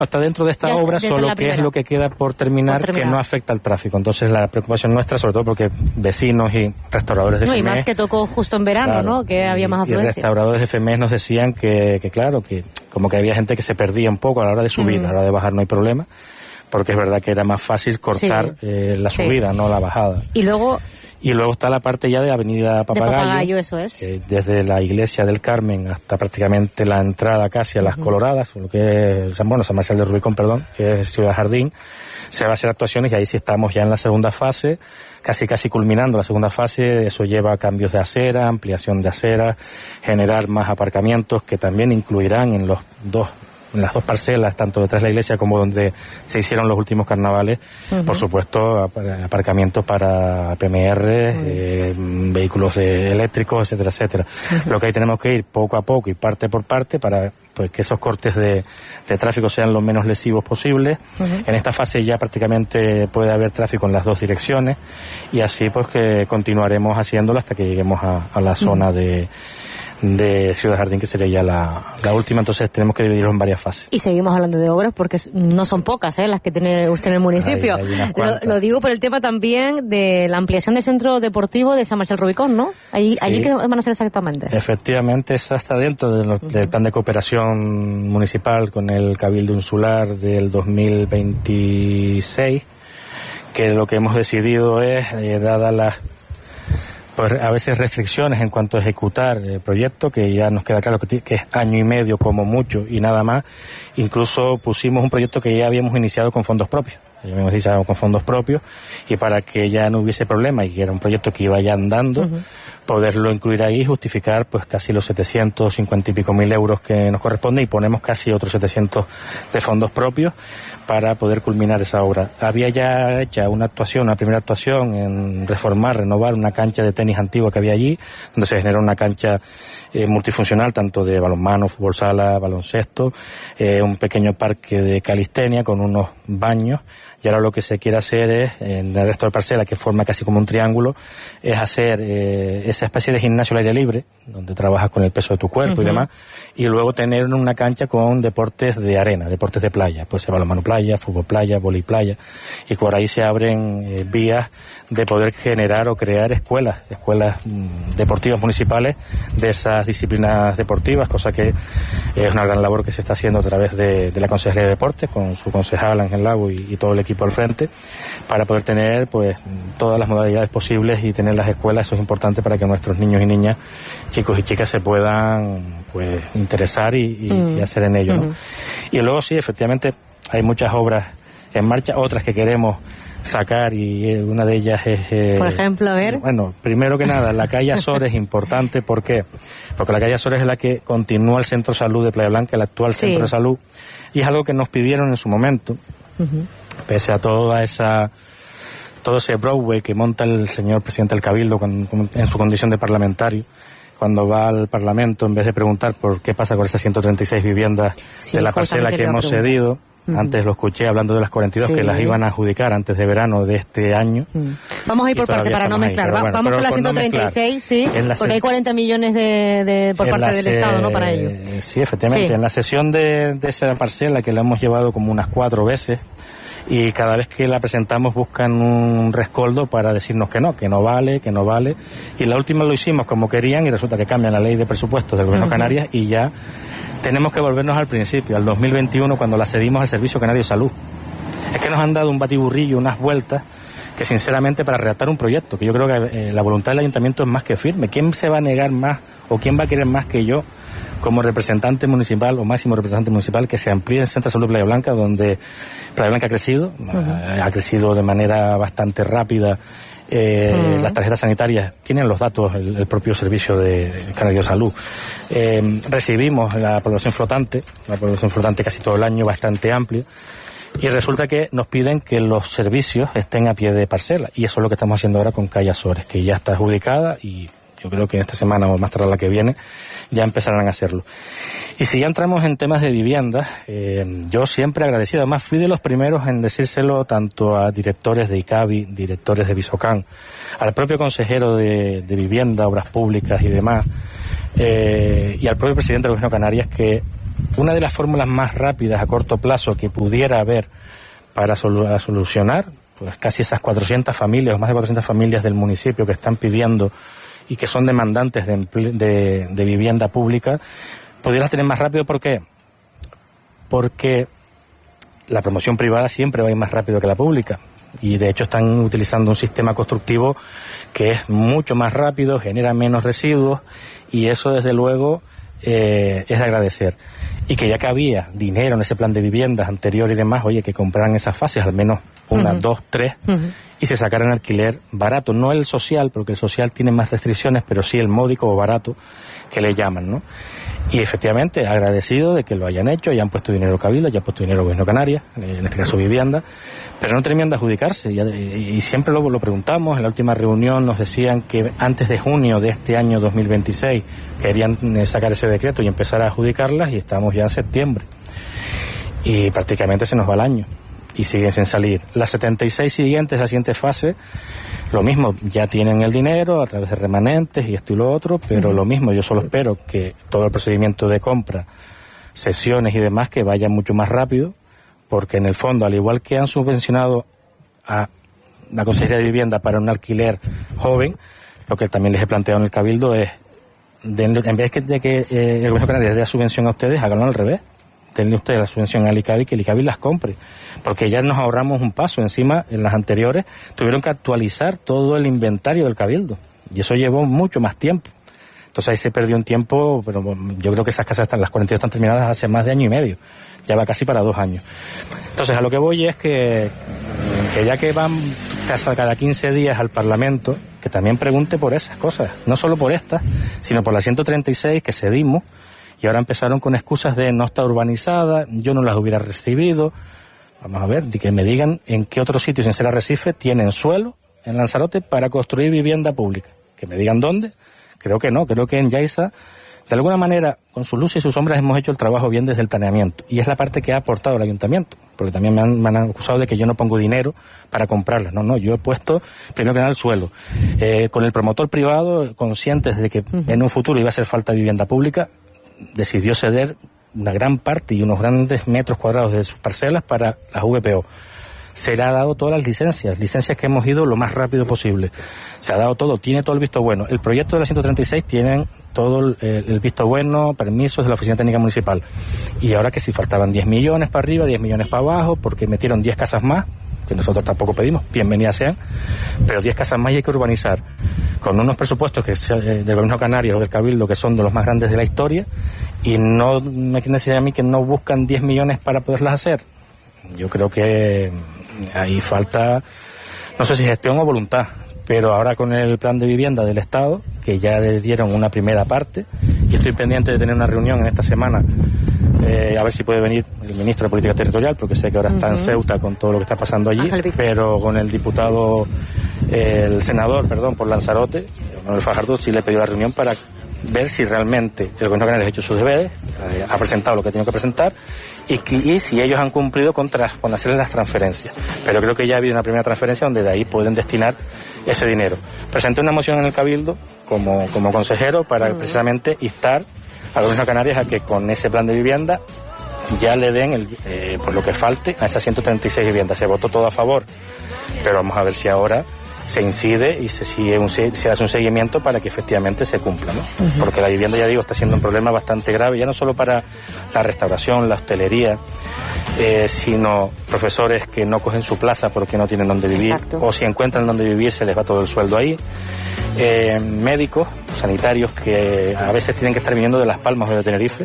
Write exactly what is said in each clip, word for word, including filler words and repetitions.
Está dentro de esta ya, obra, solo que es lo que queda por terminar, por terminar, que no afecta al tráfico. Entonces la preocupación nuestra, sobre todo porque vecinos y restauradores de no, F M E... y más que tocó justo en verano, claro, ¿no? Que había más afluencia. Y restauradores de F M E nos decían que, que claro, que como que había gente que se perdía un poco a la hora de subir, mm. a la hora de bajar no hay problema, porque es verdad que era más fácil cortar sí. eh, la subida, sí. no la bajada. Y luego... Y luego está la parte ya de Avenida Papagayo, de Papagayo, eso es. Eh, desde la Iglesia del Carmen hasta prácticamente la entrada casi a Las uh-huh. Coloradas, lo que es, bueno, San Marcial de Rubicón, perdón, que es Ciudad Jardín. Se va a hacer actuaciones y ahí sí estamos ya en la segunda fase, casi casi culminando la segunda fase. Eso lleva a cambios de acera, ampliación de acera, generar más aparcamientos que también incluirán en los dos en las dos parcelas, tanto detrás de la iglesia como donde se hicieron los últimos carnavales, uh-huh. por supuesto, aparcamientos para P M R, uh-huh. eh, vehículos de eléctricos, etcétera, etcétera. Uh-huh. Lo que ahí tenemos que ir poco a poco y parte por parte para pues que esos cortes de, de tráfico sean lo menos lesivos posibles. Uh-huh. En esta fase ya prácticamente puede haber tráfico en las dos direcciones y así pues que continuaremos haciéndolo hasta que lleguemos a, a la zona uh-huh. de de Ciudad Jardín, que sería ya la, la última, entonces tenemos que dividirlo en varias fases. Y seguimos hablando de obras porque no son pocas ¿eh? las que tiene usted en el municipio. Hay, hay lo, lo digo por el tema también de la ampliación del centro deportivo de San Marcial Rubicón, ¿no? Allí, sí. allí ¿qué van a hacer exactamente? Efectivamente, esa está dentro de lo, uh-huh. del plan de cooperación municipal con el Cabildo Insular del dos mil veintiséis, que lo que hemos decidido es, eh, dada las pues a veces restricciones en cuanto a ejecutar el proyecto, que ya nos queda claro que, que es año y medio como mucho y nada más. Incluso pusimos un proyecto que ya habíamos iniciado con fondos propios, ya habíamos iniciado con fondos propios, y para que ya no hubiese problema y que era un proyecto que iba ya andando, uh-huh. poderlo incluir ahí y justificar pues casi los setecientos cincuenta y pico mil euros que nos corresponde, y ponemos casi otros setecientos de fondos propios para poder culminar esa obra. Había ya hecha una actuación, una primera actuación en reformar, renovar una cancha de tenis antigua que había allí, donde se generó una cancha eh, multifuncional, tanto de balonmano, fútbol sala, baloncesto, eh, un pequeño parque de calistenia con unos baños. Y ahora lo que se quiere hacer es, en el resto de parcela, que forma casi como un triángulo, es hacer eh, esa especie de gimnasio al aire libre, donde trabajas con el peso de tu cuerpo uh-huh. y demás, y luego tener una cancha con deportes de arena, deportes de playa, pues se balonmano playa, fútbol playa, vóley playa, y por ahí se abren eh, vías de poder generar o crear escuelas, escuelas mm, deportivas municipales de esas disciplinas deportivas, cosa que es una gran labor que se está haciendo a través de, de la Consejería de Deportes, con su concejal Ángel Lago y, y todo el equipo al frente, para poder tener pues todas las modalidades posibles y tener las escuelas. Eso es importante para que nuestros niños y niñas, chicos y chicas, se puedan pues interesar y, y, mm. y hacer en ello, ¿no? Mm. Y luego sí, efectivamente hay muchas obras en marcha, otras que queremos sacar, y una de ellas es... Eh, por ejemplo, a ver... Bueno, primero que nada, la calle Azores es importante. ¿Por qué? Porque la calle Azores es la que continúa el Centro de Salud de Playa Blanca, el actual sí. Centro de Salud, y es algo que nos pidieron en su momento, uh-huh. pese a toda esa... todo ese Broadway que monta el señor presidente del Cabildo con, con, en su condición de parlamentario, cuando va al Parlamento, en vez de preguntar por qué pasa con esas ciento treinta y seis viviendas sí, de la parcela que hemos cedido. Uh-huh. Antes lo escuché hablando de las cuarenta y dos sí. que las iban a adjudicar antes de verano de este año. Uh-huh. Vamos a ir por parte para no mezclar. Ahí, bueno, vamos con la ciento treinta y seis, no sí, porque se... hay cuarenta millones de, de por parte del se... Estado, ¿no? Para ello. Sí, efectivamente. Sí. En la sesión de, de esa parcela, que la hemos llevado como unas cuatro veces, y cada vez que la presentamos buscan un rescoldo para decirnos que no, que no vale, que no vale. Y la última lo hicimos como querían, y resulta que cambian la ley de presupuestos del Gobierno uh-huh. de Canarias, y ya tenemos que volvernos al principio, al dos mil veintiuno, cuando la cedimos al Servicio Canario de Salud. Es que nos han dado un batiburrillo, unas vueltas, que sinceramente para redactar un proyecto, que yo creo que eh, la voluntad del Ayuntamiento es más que firme. ¿Quién se va a negar más, o quién va a querer más que yo, como representante municipal o máximo representante municipal, que se amplíe el Centro de Salud de Playa Blanca, donde Playa Blanca ha crecido, uh-huh. ha crecido de manera bastante rápida? Eh, uh-huh. Las tarjetas sanitarias tienen los datos, el, el propio Servicio de, de Canario de Salud. Eh, recibimos la población flotante, la población flotante casi todo el año, bastante amplia, y resulta que nos piden que los servicios estén a pie de parcela, y eso es lo que estamos haciendo ahora con Calle Azores, que ya está adjudicada, y yo creo que esta semana o más tarde la que viene ya empezarán a hacerlo. Y si ya entramos en temas de vivienda, eh, yo siempre agradecido, además fui de los primeros en decírselo tanto a directores de ICABI, directores de Visocán, al propio consejero de, de Vivienda, Obras Públicas y demás, eh, y al propio presidente del Gobierno de Canarias, que una de las fórmulas más rápidas a corto plazo que pudiera haber para solu- solucionar, pues casi esas cuatrocientas familias, o más de cuatrocientas familias del municipio que están pidiendo y que son demandantes de, emple- de, de vivienda pública, pudieras tener más rápido. ¿Por qué? Porque la promoción privada siempre va a ir más rápido que la pública. Y de hecho están utilizando un sistema constructivo que es mucho más rápido, genera menos residuos, y eso desde luego eh, es de agradecer. Y que ya que había dinero en ese plan de viviendas anterior y demás, oye, que compraran esas fases, al menos una, uh-huh. dos, tres, uh-huh. y se sacaran alquiler barato, no el social, porque el social tiene más restricciones, pero sí el módico o barato que le llaman, ¿no? Y efectivamente, agradecido de que lo hayan hecho, hayan puesto dinero Cabildo, hayan puesto dinero Gobierno de Canarias, en este caso vivienda, pero no terminan de adjudicarse. Y, y siempre lo, lo preguntamos, en la última reunión nos decían que antes de junio de este año dos mil veintiséis querían sacar ese decreto y empezar a adjudicarlas, y estamos ya en septiembre. Y prácticamente se nos va el año, y siguen sin salir. Las setenta y seis siguientes, la siguiente fase, lo mismo, ya tienen el dinero a través de remanentes y esto y lo otro, pero uh-huh. lo mismo, yo solo espero que todo el procedimiento de compra, sesiones y demás, que vaya mucho más rápido, porque en el fondo, al igual que han subvencionado a la Consejería de Vivienda para un alquiler joven, lo que también les he planteado en el Cabildo es, de, en vez de que eh, el Gobierno de Canarias dé la subvención a ustedes, háganlo al revés. Denle ustedes la subvención al ICABI, que el ICABI las compre, porque ya nos ahorramos un paso. Encima, en las anteriores tuvieron que actualizar todo el inventario del Cabildo, y eso llevó mucho más tiempo. Entonces ahí se perdió un tiempo, pero yo creo que esas casas están, las cuarenta y dos están terminadas hace más de año y medio, ya va casi para dos años. Entonces a lo que voy es que, que ya que van casa cada quince días al Parlamento, que también pregunte por esas cosas, no solo por estas, sino por la ciento treinta y seis que cedimos, y ahora empezaron con excusas de no está urbanizada, yo no las hubiera recibido. Vamos a ver, que me digan en qué otros sitios sin ser Arrecife tienen suelo en Lanzarote para construir vivienda pública. Que me digan dónde. Creo que no, creo que en Yaiza, de alguna manera, con sus luces y sus sombras, hemos hecho el trabajo bien desde el planeamiento. Y es la parte que ha aportado el ayuntamiento, porque también me han, me han acusado de que yo no pongo dinero para comprarlas. No, no, yo he puesto, primero que nada, el suelo. Eh, con el promotor privado, conscientes de que uh-huh. en un futuro iba a hacer falta vivienda pública, decidió ceder una gran parte y unos grandes metros cuadrados de sus parcelas para las V P O. Se le ha dado todas las licencias, licencias que hemos ido lo más rápido posible. Se ha dado todo, tiene todo el visto bueno. El proyecto de la ciento treinta y seis tienen todo el, el visto bueno, permisos de la Oficina Técnica Municipal. Y ahora que si faltaban diez millones para arriba, diez millones para abajo, porque metieron diez casas más, que nosotros tampoco pedimos, bienvenidas sean, pero diez casas más y hay que urbanizar. Con unos presupuestos que eh, del Gobierno de Canarias o del Cabildo que son de los más grandes de la historia, y no me quieren decir a mí que no buscan diez millones para poderlas hacer. Yo creo que ahí falta, no sé si gestión o voluntad, pero ahora con el plan de vivienda del Estado, que ya le dieron una primera parte, y estoy pendiente de tener una reunión en esta semana, eh, a ver si puede venir el ministro de Política Territorial, porque sé que ahora uh-huh. está en Ceuta con todo lo que está pasando allí, pero con el diputado, eh, el senador, perdón, por Lanzarote, Manuel Fajardo, sí le pidió la reunión para ver si realmente el Gobierno de Canarias ha hecho sus deberes, eh, ha presentado lo que tiene que presentar, y, y si ellos han cumplido con, tras, con hacerle las transferencias. Pero creo que ya ha habido una primera transferencia donde de ahí pueden destinar ese dinero. Presenté una moción en el Cabildo como, como consejero para uh-huh. precisamente instar al Gobierno de Canarias a que con ese plan de vivienda ya le den el, eh, por lo que falte a esas ciento treinta y seis viviendas. Se votó todo a favor, pero vamos a ver si ahora se incide y se, sigue un, se hace un seguimiento para que efectivamente se cumpla, ¿no? Uh-huh. Porque la vivienda, ya digo, está siendo un problema bastante grave, ya no solo para la restauración, la hostelería, eh, sino profesores que no cogen su plaza porque no tienen dónde vivir. Exacto. O si encuentran dónde vivir se les va todo el sueldo ahí. Eh, médicos, sanitarios que a veces tienen que estar viniendo de Las Palmas o de Tenerife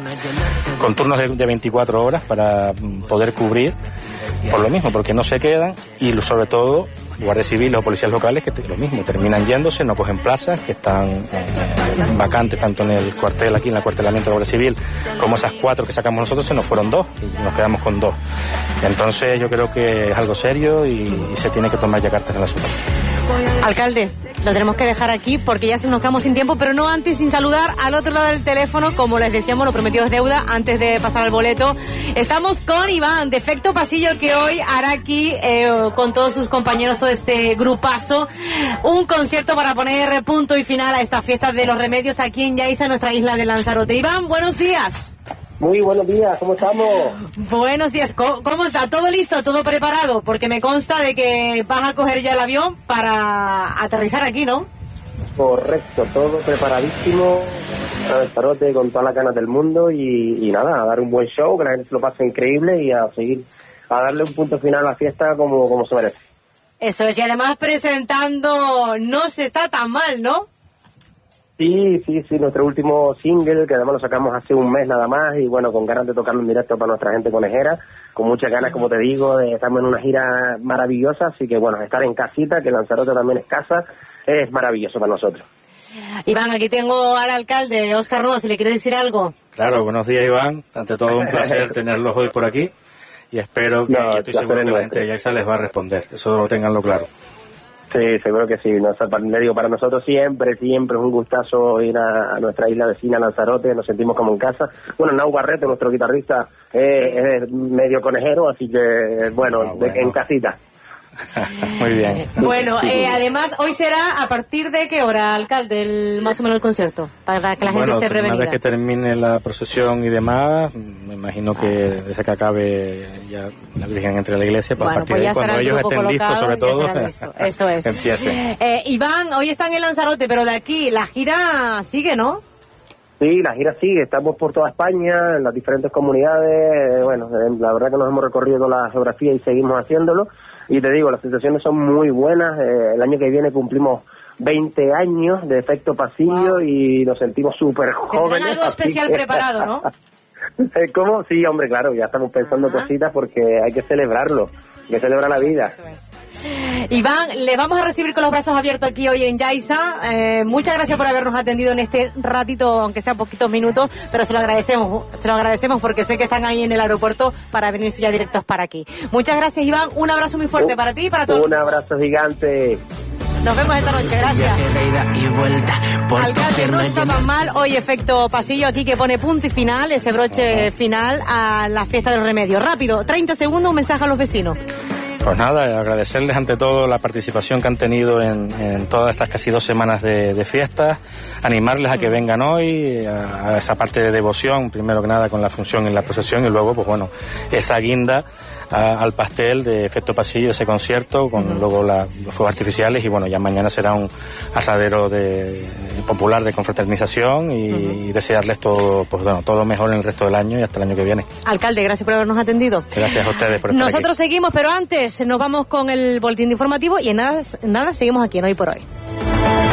con turnos de, de veinticuatro horas para poder cubrir por lo mismo, porque no se quedan, y sobre todo guardias civiles o policías locales que te, lo mismo, terminan yéndose, no cogen plazas, que están eh, vacantes tanto en el cuartel, aquí en el cuartelamiento de la Guardia Civil, como esas cuatro que sacamos nosotros, se nos fueron dos y nos quedamos con dos. Entonces yo creo que es algo serio y, y se tiene que tomar ya cartas en la ciudad. Alcalde, lo tenemos que dejar aquí porque ya se nos quedamos sin tiempo, pero no antes sin saludar al otro lado del teléfono, como les decíamos, lo prometido es deuda, antes de pasar al boleto. Estamos con Iván, de Efecto Pasillo, que hoy hará aquí, eh, con todos sus compañeros, todo este grupazo, un concierto para poner punto y final a esta fiesta de los remedios aquí en Yaiza, nuestra isla de Lanzarote. Iván, buenos días. Muy buenos días, ¿cómo estamos? Buenos días, ¿cómo, cómo está? ¿Todo listo? ¿Todo preparado? Porque me consta de que vas a coger ya el avión para aterrizar aquí, ¿no? Correcto, todo preparadísimo, a Lanzarote con todas las ganas del mundo y, y nada, a dar un buen show, que la gente se lo pase increíble y a seguir, a darle un punto final a la fiesta como, como se merece. Eso es, y además presentando No se está tan mal, ¿no? Sí, sí, sí, nuestro último single, que además lo sacamos hace un mes nada más, y bueno, con ganas de tocarlo en directo para nuestra gente conejera, con muchas ganas, como te digo, de, estamos en una gira maravillosa, así que bueno, estar en casita, que Lanzarote también es casa, es maravilloso para nosotros. Iván, aquí tengo al alcalde, Óscar Roda, si le quiere decir algo. Claro, buenos días, Iván, ante todo un placer tenerlos hoy por aquí, y espero que, no, y estoy seguro que la gente de Yaiza les va a responder, eso tenganlo claro. Sí, seguro que sí. No, le digo, para nosotros siempre, siempre es un gustazo ir a, a nuestra isla vecina, Lanzarote, nos sentimos como en casa. Bueno, Nau Barreto, nuestro guitarrista, eh, sí. es medio conejero, así que, bueno, ah, bueno. De, en casita. Muy bien. Bueno, eh, además, hoy será a partir de qué hora, alcalde, el, más o menos el concierto, para que la gente bueno, esté prevenida. Una vez que termine la procesión y demás, me imagino que desde que acabe ya la Virgen entre a la iglesia, pues bueno, a partir pues de cuando ellos estén colocado, listos, sobre todo, listo. Eso es. empiecen. Eh, Iván, hoy están en Lanzarote, pero de aquí la gira sigue, ¿no? Sí, la gira sigue, estamos por toda España, en las diferentes comunidades, bueno, la verdad que nos hemos recorrido la geografía y seguimos haciéndolo. Y te digo, las sensaciones son muy buenas. Eh, el año que viene cumplimos veinte años de Efecto Pasillo wow. y nos sentimos súper jóvenes. Tendrán algo especial que... preparado, ¿no? ¿Cómo? Sí, hombre, claro, ya estamos pensando Ajá. cositas porque hay que celebrarlo, hay que celebrar la vida. Eso es. Iván, le vamos a recibir con los brazos abiertos aquí hoy en Yaiza. Eh, muchas gracias por habernos atendido en este ratito, aunque sea poquitos minutos, pero se lo agradecemos, se lo agradecemos porque sé que están ahí en el aeropuerto para venirse ya directos para aquí. Muchas gracias, Iván. Un abrazo muy fuerte un, para ti y para todos. Un abrazo gigante. Nos vemos esta noche, gracias. Alcalde, no está tan mal. Hoy Efecto Pasillo aquí que pone punto y final, ese broche final a la fiesta del remedio. Rápido, treinta segundos, un mensaje a los vecinos. Pues nada, agradecerles ante todo la participación que han tenido en, en todas estas casi dos semanas de, de fiestas, animarles a que vengan hoy, a, a esa parte de devoción, primero que nada con la función en la procesión y luego, pues bueno, esa guinda a, al pastel de Efecto Pasillo, ese concierto, con uh-huh. luego la, los fuegos artificiales y bueno, ya mañana será un asadero de, popular de confraternización y, uh-huh. y desearles todo, pues bueno, todo lo mejor en el resto del año y hasta el año que viene. Alcalde, gracias por habernos atendido. Gracias a ustedes por estar Nosotros aquí. Seguimos, pero antes nos vamos con el boletín informativo y en nada, nada seguimos aquí en Hoy por Hoy.